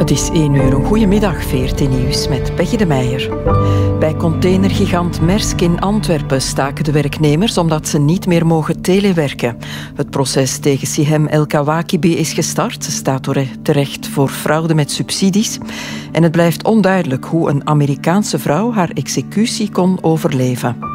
Het is 1 uur. Een goedemiddag, VRT Nieuws met Peggy de Meijer. Bij containergigant Maersk in Antwerpen staken de werknemers omdat ze niet meer mogen telewerken. Het proces tegen Sihem El Kawakibi is gestart. Ze staat terecht voor fraude met subsidies. En het blijft onduidelijk hoe een Amerikaanse vrouw haar executie kon overleven.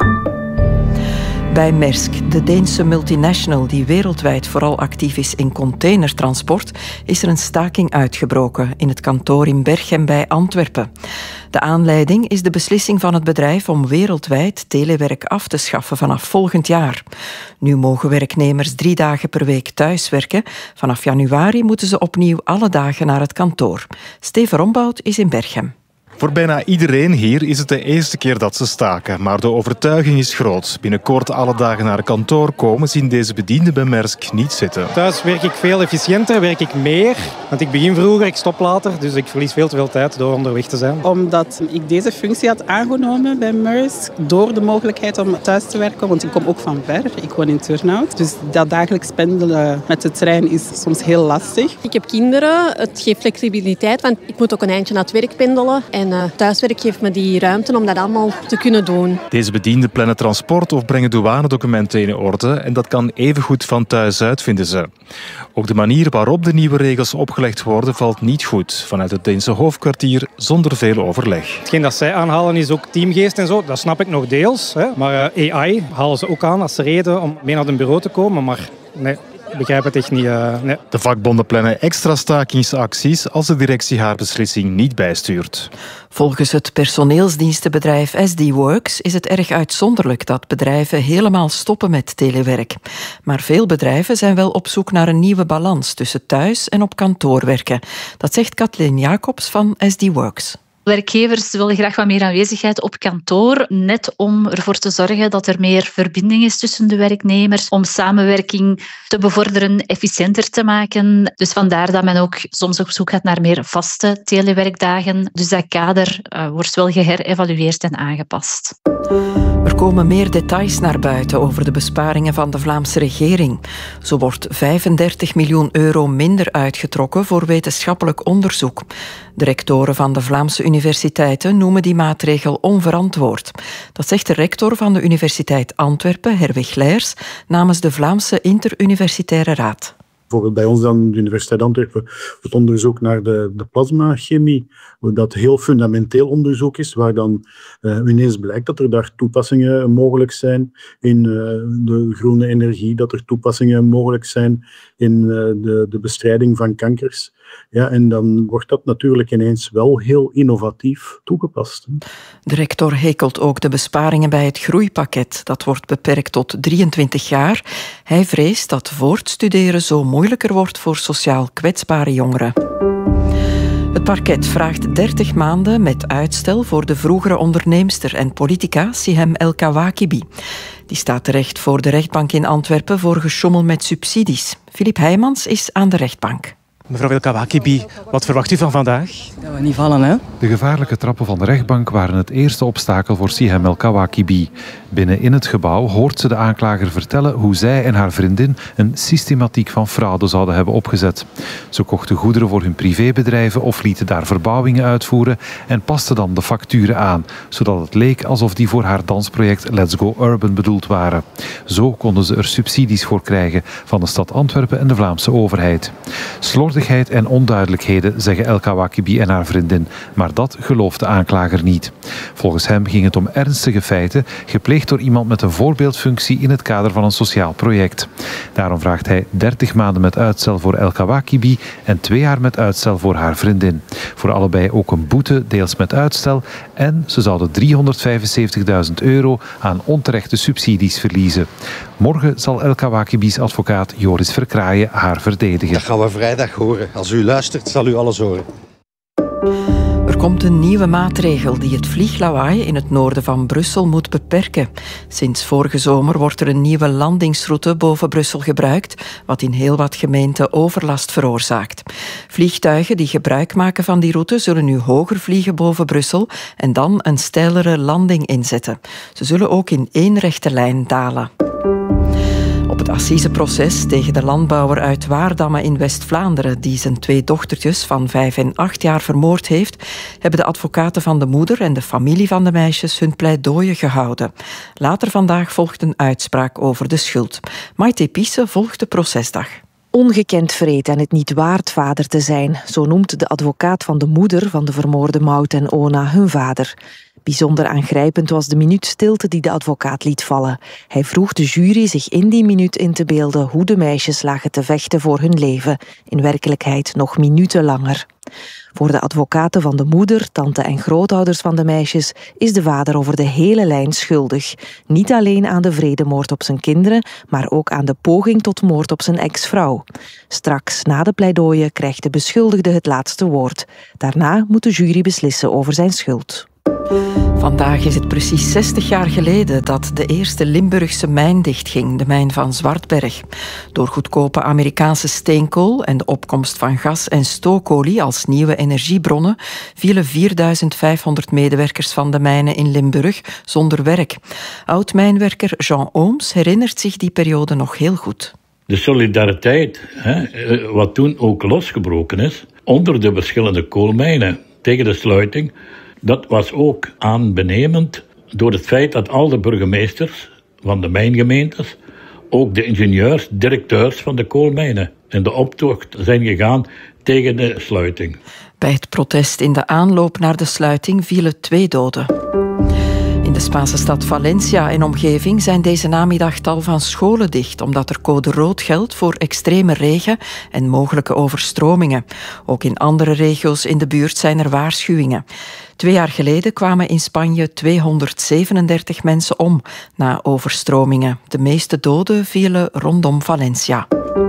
Bij Maersk, de Deense multinational die wereldwijd vooral actief is in containertransport, is er een staking uitgebroken in het kantoor in Berchem bij Antwerpen. De aanleiding is de beslissing van het bedrijf om wereldwijd telewerk af te schaffen vanaf volgend jaar. Nu mogen werknemers 3 dagen per week thuiswerken. Vanaf januari moeten ze opnieuw alle dagen naar het kantoor. Steven Rombout is in Berchem. Voor bijna iedereen hier is het de eerste keer dat ze staken, maar de overtuiging is groot. Binnenkort alle dagen naar kantoor komen zien deze bedienden bij Maersk niet zitten. Thuis werk ik veel efficiënter, werk ik meer. Want ik begin vroeger, ik stop later, dus ik verlies veel te veel tijd door onderweg te zijn. Omdat ik deze functie had aangenomen bij Maersk, door de mogelijkheid om thuis te werken, want ik kom ook van ver, ik woon in Turnhout. Dus dat dagelijks pendelen met de trein is soms heel lastig. Ik heb kinderen, het geeft flexibiliteit, want ik moet ook een eindje naar het werk pendelen. En thuiswerk geeft me die ruimte om dat allemaal te kunnen doen. Deze bedienden plannen transport of brengen douanedocumenten in orde en dat kan evengoed van thuis uit, vinden ze. Ook de manier waarop de nieuwe regels opgelegd worden valt niet goed. Vanuit het Deense hoofdkwartier zonder veel overleg. Hetgeen dat zij aanhalen is ook teamgeest en zo, dat snap ik nog deels. Hè. Maar AI halen ze ook aan als reden om mee naar een bureau te komen, maar nee. Ik begrijp het echt niet. Nee. De vakbonden plannen extra stakingsacties als de directie haar beslissing niet bijstuurt. Volgens het personeelsdienstenbedrijf SD Works is het erg uitzonderlijk dat bedrijven helemaal stoppen met telewerk. Maar veel bedrijven zijn wel op zoek naar een nieuwe balans tussen thuis en op kantoor werken. Dat zegt Kathleen Jacobs van SD Works. Werkgevers willen graag wat meer aanwezigheid op kantoor, net om ervoor te zorgen dat er meer verbinding is tussen de werknemers, om samenwerking te bevorderen, efficiënter te maken. Dus vandaar dat men ook soms op zoek gaat naar meer vaste telewerkdagen. Dus dat kader wordt wel geherevalueerd en aangepast. Er komen meer details naar buiten over de besparingen van de Vlaamse regering. Zo wordt 35 miljoen euro minder uitgetrokken voor wetenschappelijk onderzoek. De rectoren van de Vlaamse universiteiten noemen die maatregel onverantwoord. Dat zegt de rector van de Universiteit Antwerpen, Herwig Leijers, namens de Vlaamse Interuniversitaire Raad. Bijvoorbeeld bij ons aan de Universiteit Antwerpen het onderzoek naar de plasmachemie, dat heel fundamenteel onderzoek is, waar dan ineens blijkt dat er daar toepassingen mogelijk zijn in de groene energie, dat er toepassingen mogelijk zijn in de bestrijding van kankers. Ja, en dan wordt dat natuurlijk ineens wel heel innovatief toegepast. De rector hekelt ook de besparingen bij het groeipakket. Dat wordt beperkt tot 23 jaar. Hij vreest dat voortstuderen zo moeilijker wordt voor sociaal kwetsbare jongeren. Het parket vraagt 30 maanden met uitstel voor de vroegere onderneemster en politica Sihem El Kawakibi. Die staat terecht voor de rechtbank in Antwerpen voor gesjoemel met subsidies. Filip Heijmans is aan de rechtbank. Mevrouw El Kawakibi, wat verwacht u van vandaag? Dat we niet vallen, hè? De gevaarlijke trappen van de rechtbank waren het eerste obstakel voor Sihem El Kawakibi. Binnen in het gebouw hoort ze de aanklager vertellen hoe zij en haar vriendin een systematiek van fraude zouden hebben opgezet. Ze kochten goederen voor hun privébedrijven of lieten daar verbouwingen uitvoeren en pasten dan de facturen aan, zodat het leek alsof die voor haar dansproject Let's Go Urban bedoeld waren. Zo konden ze er subsidies voor krijgen van de stad Antwerpen en de Vlaamse overheid. Slordigheid en onduidelijkheden, zeggen El Kawakibi en haar vriendin, maar dat gelooft de aanklager niet. Volgens hem ging het om ernstige feiten, gepleegd door iemand met een voorbeeldfunctie in het kader van een sociaal project. Daarom vraagt hij 30 maanden met uitstel voor El Kawakibi en 2 jaar met uitstel voor haar vriendin. Voor allebei ook een boete, deels met uitstel, en ze zouden 375.000 euro aan onterechte subsidies verliezen. Morgen zal El Kawakibi's advocaat Joris Verkraaien haar verdedigen. Dat gaan we vrijdag horen. Als u luistert, zal u alles horen. Er komt een nieuwe maatregel die het vlieglawaai in het noorden van Brussel moet beperken. Sinds vorige zomer wordt er een nieuwe landingsroute boven Brussel gebruikt, wat in heel wat gemeenten overlast veroorzaakt. Vliegtuigen die gebruik maken van die route zullen nu hoger vliegen boven Brussel en dan een steilere landing inzetten. Ze zullen ook in één rechte lijn dalen. Op het assiseproces tegen de landbouwer uit Waardamme in West-Vlaanderen, die zijn 2 dochtertjes van 5 en 8 jaar vermoord heeft, hebben de advocaten van de moeder en de familie van de meisjes hun pleidooien gehouden. Later vandaag volgt een uitspraak over de schuld. Maite Piesse volgt de procesdag. Ongekend wreed en het niet waard vader te zijn, zo noemt de advocaat van de moeder van de vermoorde Maud en Ona hun vader. Bijzonder aangrijpend was de minuut stilte die de advocaat liet vallen. Hij vroeg de jury zich in die minuut in te beelden hoe de meisjes lagen te vechten voor hun leven, in werkelijkheid nog minuten langer. Voor de advocaten van de moeder, tante en grootouders van de meisjes is de vader over de hele lijn schuldig. Niet alleen aan de vredemoord op zijn kinderen, maar ook aan de poging tot moord op zijn ex-vrouw. Straks, na de pleidooien, krijgt de beschuldigde het laatste woord. Daarna moet de jury beslissen over zijn schuld. Vandaag is het precies 60 jaar geleden dat de eerste Limburgse mijn dichtging, de mijn van Zwartberg. Door goedkope Amerikaanse steenkool en de opkomst van gas en stookolie als nieuwe energiebronnen vielen 4500 medewerkers van de mijnen in Limburg zonder werk. Oud-mijnwerker Jean Ooms herinnert zich die periode nog heel goed. De solidariteit, wat toen ook losgebroken is, onder de verschillende koolmijnen tegen de sluiting, dat was ook aanbenemend door het feit dat al de burgemeesters van de mijngemeentes, ook de ingenieurs, directeurs van de koolmijnen, in de optocht zijn gegaan tegen de sluiting. Bij het protest in de aanloop naar de sluiting vielen 2 doden. In de Spaanse stad Valencia en omgeving zijn deze namiddag tal van scholen dicht, omdat er code rood geldt voor extreme regen en mogelijke overstromingen. Ook in andere regio's in de buurt zijn er waarschuwingen. 2 jaar geleden kwamen in Spanje 237 mensen om na overstromingen. De meeste doden vielen rondom Valencia.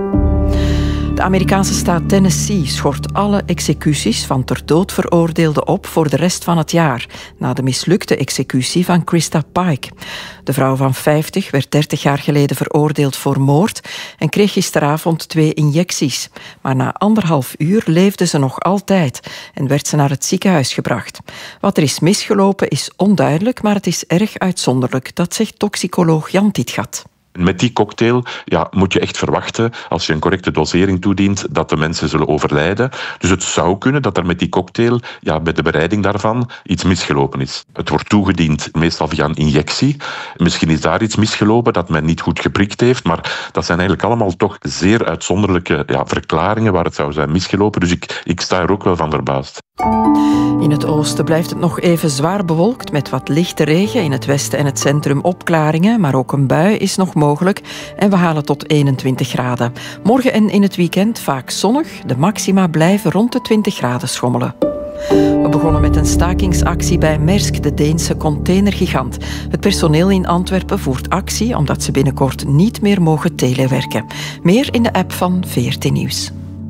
De Amerikaanse staat Tennessee schort alle executies van ter dood veroordeelden op voor de rest van het jaar, na de mislukte executie van Krista Pike. De vrouw van 50 werd 30 jaar geleden veroordeeld voor moord en kreeg gisteravond 2 injecties. Maar na 1,5 uur leefde ze nog altijd en werd ze naar het ziekenhuis gebracht. Wat er is misgelopen is onduidelijk, maar het is erg uitzonderlijk. Dat zegt toxicoloog Jan Tietgat. Met die cocktail moet je echt verwachten, als je een correcte dosering toedient, dat de mensen zullen overlijden. Dus het zou kunnen dat er met die cocktail, bij de bereiding daarvan, iets misgelopen is. Het wordt toegediend meestal via een injectie. Misschien is daar iets misgelopen dat men niet goed geprikt heeft, maar dat zijn eigenlijk allemaal toch zeer uitzonderlijke verklaringen waar het zou zijn misgelopen. Dus ik sta er ook wel van verbaasd. In het oosten blijft het nog even zwaar bewolkt met wat lichte regen. In het westen en het centrum opklaringen, maar ook een bui is nog mogelijk. En we halen tot 21 graden. Morgen en in het weekend vaak zonnig. De maxima blijven rond de 20 graden schommelen. We begonnen met een stakingsactie bij Maersk, de Deense containergigant. Het personeel in Antwerpen voert actie omdat ze binnenkort niet meer mogen telewerken. Meer in de app van VRT Nieuws.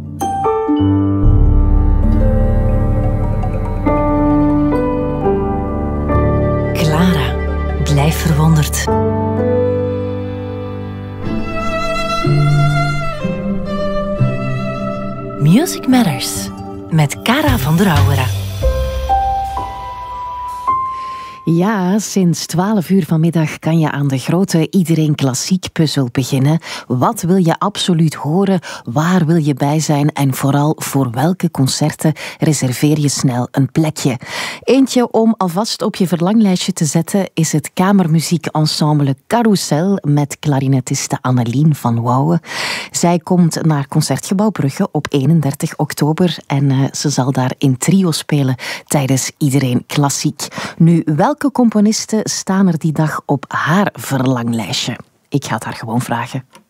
Clara, blijf verwonderd. Music Matters met Cara van der Auwera. Ja, sinds 12 uur vanmiddag kan je aan de grote Iedereen Klassiek puzzel beginnen. Wat wil je absoluut horen? Waar wil je bij zijn? En vooral voor welke concerten reserveer je snel een plekje? Eentje om alvast op je verlanglijstje te zetten is het kamermuziekensemble Carousel met klarinetiste Annelien van Wouwen. Zij komt naar Concertgebouw Brugge op 31 oktober en ze zal daar in trio spelen tijdens Iedereen Klassiek. Nu, welke componisten staan er die dag op haar verlanglijstje? Ik ga het haar gewoon vragen.